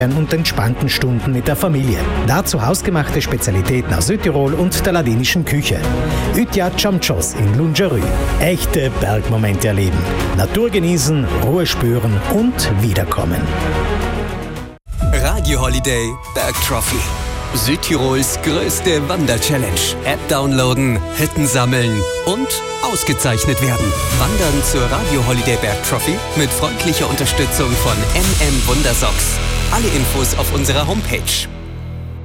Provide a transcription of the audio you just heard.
und entspannten Stunden mit der Familie. Dazu hausgemachte Spezialitäten aus Südtirol und der ladinischen Küche. Ütja Chamchos in Lungerü. Echte Bergmomente erleben. Natur genießen, Ruhe spüren und wiederkommen. Radio Holiday Bergtrophy. Südtirols größte Wander-Challenge. App downloaden, Hütten sammeln und ausgezeichnet werden. Wandern zur Radio Holiday Bergtrophy mit freundlicher Unterstützung von MM Wundersocks. Alle Infos auf unserer Homepage.